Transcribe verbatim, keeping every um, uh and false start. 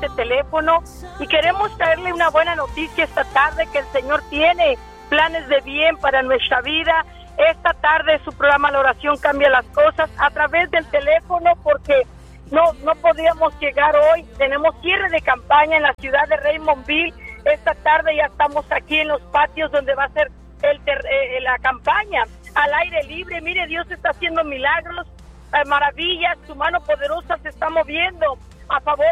este teléfono y queremos traerle una buena noticia esta tarde, que el Señor tiene planes de bien para nuestra vida. Esta tarde su programa La Oración Cambia las Cosas a través del teléfono, porque no, no podíamos llegar hoy. Tenemos cierre de campaña en la ciudad de Raymondville. Esta tarde ya estamos aquí en los patios donde va a ser el ter- eh, la campaña al aire libre. Mire, Dios está haciendo milagros, eh, maravillas, su mano poderosa se está moviendo a favor